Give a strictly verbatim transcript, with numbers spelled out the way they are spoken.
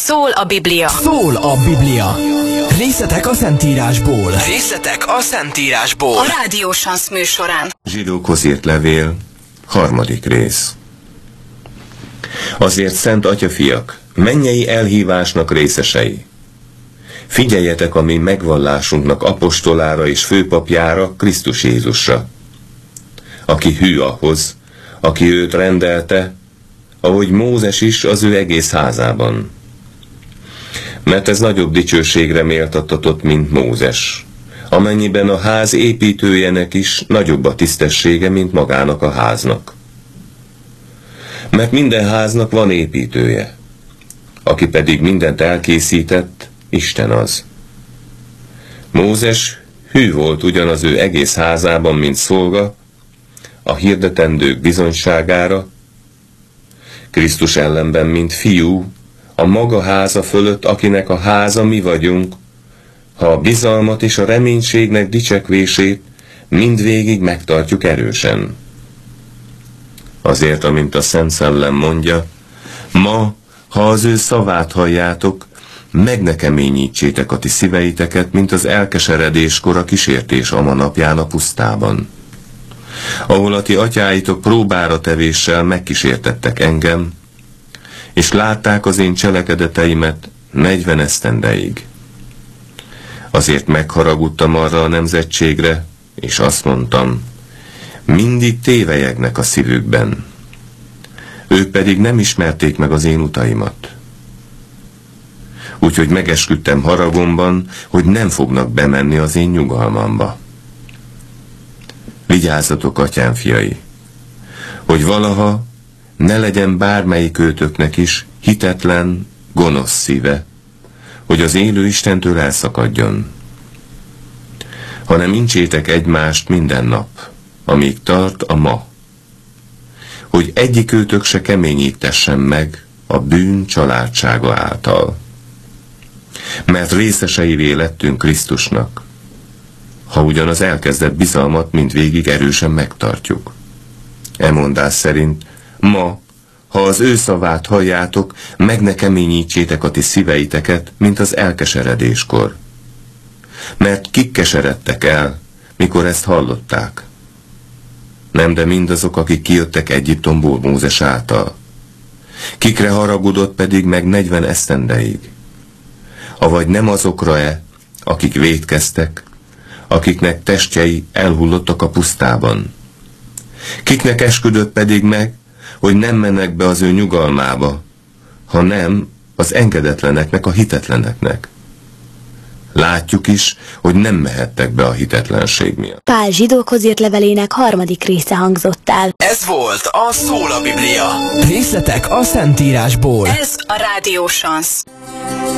Szól a Biblia. Szól a Biblia. Részletek a Szentírásból. Részletek a Szentírásból. A Rádió Sansz műsorán. Zsidókhoz írt levél, harmadik rész. Azért, szent atyafiak, mennyei elhívásnak részesei. Figyeljetek a mi megvallásunknak apostolára és főpapjára, Krisztus Jézusra, aki hű ahhoz, aki őt rendelte, ahogy Mózes is az ő egész házában. Mert ez nagyobb dicsőségre méltattatott, mint Mózes, amennyiben a ház építőjének is nagyobb a tisztessége, mint magának a háznak. Mert minden háznak van építője, aki pedig mindent elkészített, Isten az. Mózes hű volt ugyan az ő egész házában, mint szolga, a hirdetendők bizonyságára, Krisztus ellenben, mint fiú, a maga háza fölött, akinek a háza mi vagyunk, ha a bizalmat és a reménységnek dicsekvését mindvégig megtartjuk erősen. Azért, amint a Szent Szellem mondja, ma, ha az ő szavát halljátok, meg ne keményítsétek a ti szíveiteket, mint az elkeseredéskor a kísértés ama napján a pusztában, ahol a ti atyáitok próbára tevéssel megkísértettek engem, és látták az én cselekedeteimet negyven esztendeig. Azért megharagudtam arra a nemzetségre, és azt mondtam, mindig tévelyegnek a szívükben. Ők pedig nem ismerték meg az én utaimat. Úgyhogy megesküdtem haragomban, hogy nem fognak bemenni az én nyugalmamba. Vigyázzatok, atyám fiai, hogy valaha ne legyen bármelyik őtöknek is hitetlen, gonosz szíve, hogy az élő Istentől elszakadjon, hanem incsétek egymást minden nap, amíg tart a ma, hogy egyik őtök se keményítessen meg a bűn családsága által. Mert részeseivé lettünk Krisztusnak, ha ugyan az elkezdett bizalmat mindvégig erősen megtartjuk. E mondás szerint ma, ha az ő szavát halljátok, meg ne keményítsétek a ti szíveiteket, mint az elkeseredéskor. Mert kik keseredtek el, mikor ezt hallották? Nem, de mindazok, akik kijöttek Egyiptomból Mózes által. Kikre haragudott pedig meg negyven esztendeig? Avagy nem azokra-e, akik vétkeztek, akiknek testjei elhullottak a pusztában? Kiknek esküdött pedig meg, hogy nem mennek be az ő nyugalmába, hanem az engedetleneknek, a hitetleneknek. Látjuk is, hogy nem mehettek be a hitetlenség miatt. Pál zsidókhoz írt levelének harmadik része hangzott el. Ez volt a Szól a Biblia. Részletek a Szentírásból. Ez a Rádió Sansz.